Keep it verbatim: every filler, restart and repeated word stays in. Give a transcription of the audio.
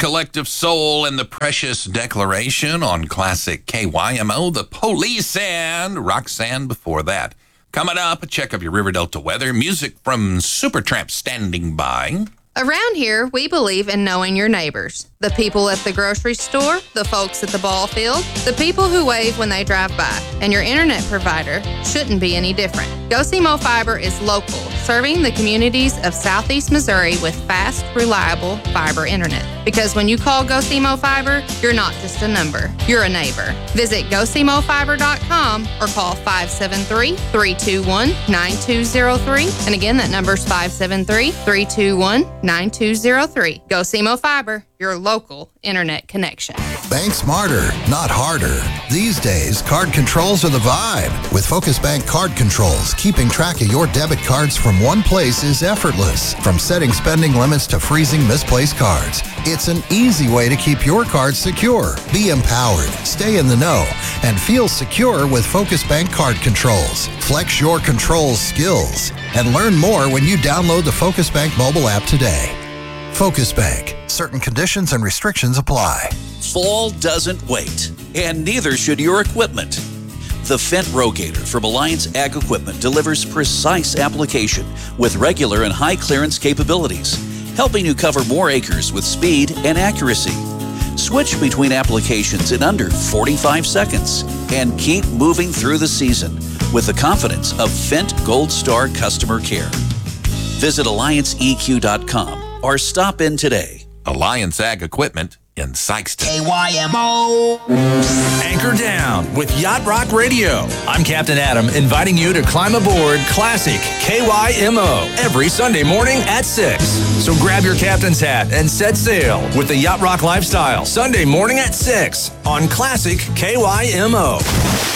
Collective Soul and the Precious Declaration on Classic K Y M O. The Police and Roxanne before that. Coming up, a check of your River Delta weather. Music from Supertramp standing by. Around here, we believe in knowing your neighbors. The people at the grocery store, the folks at the ball field, the people who wave when they drive by. And your internet provider shouldn't be any different. GoSimo Fiber is local, serving the communities of Southeast Missouri with fast, reliable fiber internet. Because when you call GoSimo Fiber, you're not just a number, you're a neighbor. Visit go simo fiber dot com or call five seven three, three two one, nine two zero three. And again, that number's five seven three, three two one, nine two zero three. GoSimo Fiber, your local internet connection. Bank smarter, not harder. These days, card controls are the vibe. With Focus Bank Card Controls, keeping track of your debit cards from one place is effortless. From setting spending limits to freezing misplaced cards, it's an easy way to keep your cards secure. Be empowered, stay in the know, and feel secure with Focus Bank Card Controls. Flex your controls skills and learn more when you download the Focus Bank mobile app today. Focus Bank. Certain conditions and restrictions apply. Fall doesn't wait, and neither should your equipment. The Fendt Rogator from Alliance Ag Equipment delivers precise application with regular and high clearance capabilities, helping you cover more acres with speed and accuracy. Switch between applications in under forty-five seconds and keep moving through the season with the confidence of Fendt Gold Star customer care. Visit alliance e q dot com or stop in today. Alliance Ag Equipment in Sykeston. K Y M O. Anchor down with Yacht Rock Radio. I'm Captain Adam, inviting you to climb aboard Classic K Y M O every Sunday morning at six. So grab your captain's hat and set sail with the Yacht Rock Lifestyle Sunday morning at six on Classic K Y M O.